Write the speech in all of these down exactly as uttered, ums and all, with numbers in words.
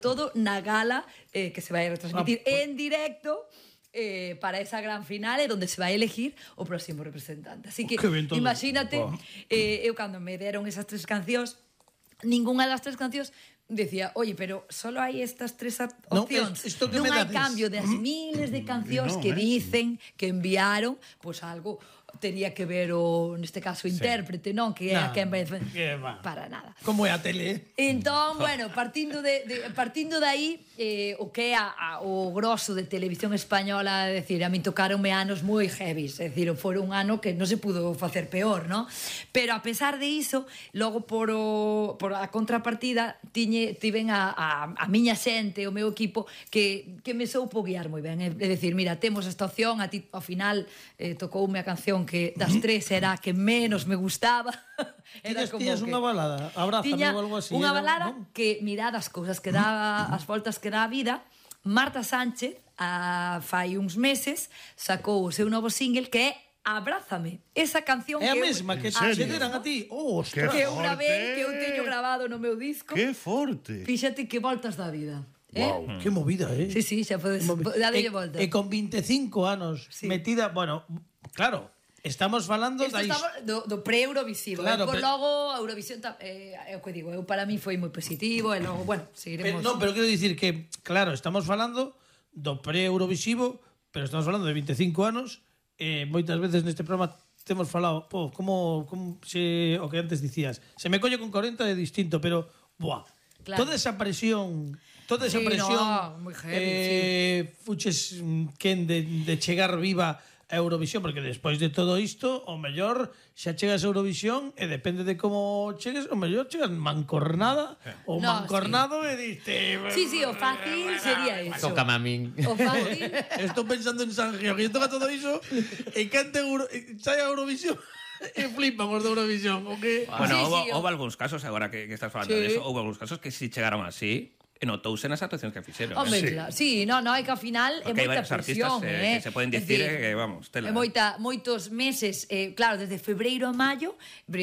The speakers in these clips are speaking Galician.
todo na gala eh, que se vai a retransmitir ah, en directo eh, para esa gran finale donde se vai a elegir o próximo representante. Así que, imagínate, eh, eu cando me deron esas tres cancións, ninguna das tres cancións decía, oye, pero solo hai estas tres opcións. No, non hai cambio das miles de cancións que dicen, que enviaron, pois algo tenía que ver o, neste caso, intérprete, non? Que é a quen vai... Para nada. Como é a tele? Entón, bueno, partindo de, de partindo de aí, eh, o que é a, a, o grosso de televisión española, é dicir, a min tocaronme anos moi heavies, é dicir, foi un ano que non se pudo facer peor, non? Pero a pesar de iso, logo por, o, por a contrapartida, tiñe, tiven a, a, a miña xente, o meu equipo, que, que me soupo guiar moi ben. É, é dicir, mira, temos esta opción, a ti, ao final, eh, tocoume a canción que das tres era a que menos me gustaba. Era como que... unha balada? Abrázame ou algo así? Unha balada ¿no? que, mirad as cousas que dá, as voltas que dá a vida. Marta Sánchez, a, fai uns meses, sacou o seu novo single que é Abrázame. Esa canción é a que mesma que se deran a ti. Oh, que eu grabei, que eu teño grabado no meu disco. Que forte. Fíxate que voltas da vida. Wow, eh? Que movida, eh? Sí, sí, xa podes darlle volta. E con vinte e cinco anos sí. metida, bueno, claro, estamos falando da is... do, do pre-Eurovisivo, claro, e por pero... logo a Eurovisión eh, é o que digo, eu para mí foi moi positivo e logo, bueno, seguiremos. Pero, no, pero quero dicir que, claro, estamos falando do pre-Eurovisivo, pero estamos falando de vinte e cinco anos, e eh, moitas veces neste programa temos falado, po, como, como se, o que antes dicías, se me colle con corenta é distinto, pero, buah, claro. toda esa presión, toda esa sí, presión, no, moi heavy, eh, sí. fuches quen de, de chegar viva a Eurovisión, porque despois de todo isto, o mellor xa chegas a Eurovisión e depende de como chegues, o mellor chegas mancornada ou no, mancornado sí. e diste... Sí, sí, o fácil sería eso. Tócame a min. O fácil... Estou pensando en San Gio, que toca todo iso e cante Euro... sai a Eurovisión e flipan os de Eurovisión, o que... Bueno, sí, houve, sí, houve algúns casos, agora que, que estás falando sí. de eso, houve algúns casos que si chegaron así... e notouse nas actuacións que fixeron. Hombre, eh? claro. Sí, no, no, é que ao final é moita presión, eh, eh? que se poden dicir que, vamos, tela. É moita, moitos meses, eh, claro, desde febreiro a maio,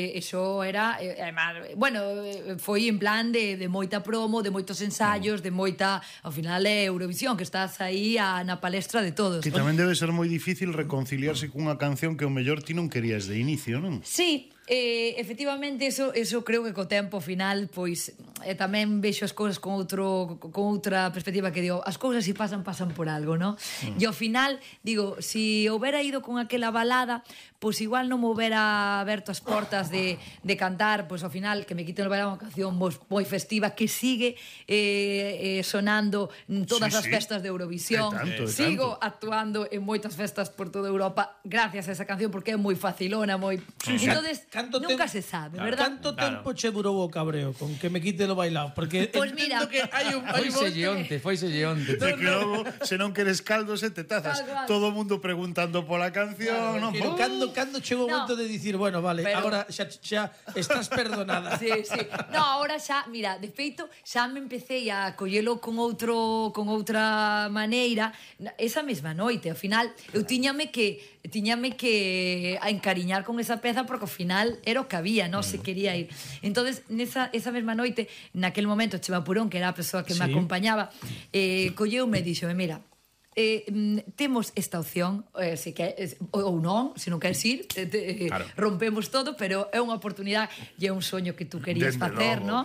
eso era, eh, además, bueno, foi en plan de, de moita promo, de moitos ensayos, mm. de moita, ao final é Eurovisión, que estás aí a, na palestra de todos. Que tamén debe ser moi difícil reconciliarse cunha canción que o mellor ti non querías de inicio, non? Sí, Eh, efectivamente, eso, eso creo que co tempo final, pois, eh, tamén vexo as cousas con outro con outra perspectiva, que digo, as cousas si pasan, pasan por algo, ¿no? Mm. E ao final, digo, si houbera ido con aquela balada, pois igual non me houbera aberto as portas de, de cantar, pois ao final, que me quiten o verán unha canción moi, moi festiva, que sigue eh, eh, sonando en todas sí, as sí. festas de Eurovisión. Tanto, Sigo tanto. actuando en moitas festas por toda Europa gracias a esa canción, porque é moi facilona, moi... Sí, sí. Entonces, Canto nunca tem... se sabe, claro, verdad? Canto claro. tempo che durou o cabreo con que me quite lo bailado? Porque pues mira, que hai un hai foi onte, foi onte. De que logo, se non queres caldo, se te tazas. Todo o mundo preguntando pola canción, claro, non? Pero cando cando chegou o momento no. de dicir, bueno, vale, pero... agora xa xa estás perdonada. Sí, sí. No, agora xa, mira, de feito, xa me empecé a collelo con outro con outra maneira esa mesma noite. Ao final, eu tiñame que tiñame que a encariñar con esa peza, porque ao final era o que había, non se quería ir. Entonces, nesa esa mesma noite, naquel momento, Cheva Purón, que era a persoa que sí. me acompañaba, eh, colleu me dixo, mira, eh, temos esta opción, eh, se que, eh, ou non, se non queres ir, te, te, claro. rompemos todo, pero é unha oportunidade e é un soño que tú querías Dende facer, non?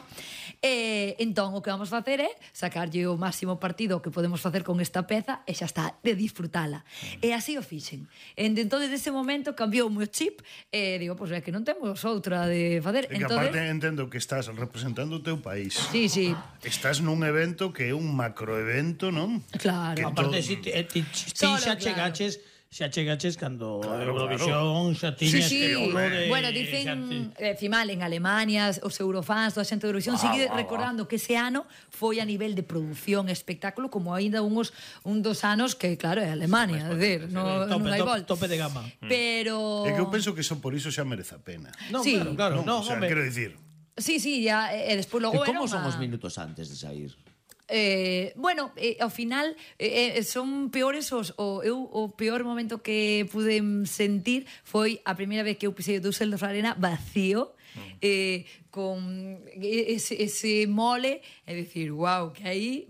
Eh, entón, o que vamos facer é sacarlle o máximo partido que podemos facer con esta peza e xa está, de disfrutala. Mm. E así o fixen. E entón, desde ese momento, cambiou o meu chip e digo, pois pues, é que non temos outra de facer. E que entonces... aparte entendo que estás representando o teu país. Sí, sí. Estás nun evento que é un macroevento, non? Claro. Que aparte, si ti, ti, ti xa chegaches xa chegaches cando claro, Eurovisión xa tiñas sí, sí. que de... Bueno, dicen, eh, final, en Alemania, os eurofans, toda a xente de Eurovisión, wow, sigue wow, recordando wow. que ese ano foi a nivel de produción, espectáculo, como aínda uns un dos anos que, claro, é Alemania, é decir, non hai volta. Tope de gama. Pero... É que eu penso que son por iso xa merece a pena. No, sí. claro, claro. No, no, o sea, hombre. quero dicir... Sí, sí, ya, e despois logo era como una... son os minutos antes de sair? Eh, bueno, eh, ao final eh, son peores os, o, eu, o peor momento que pude sentir foi a primeira vez que eu pisei o Düsseldorf Arena vacío, mm. eh, con ese, ese mole, é dicir, wow, que aí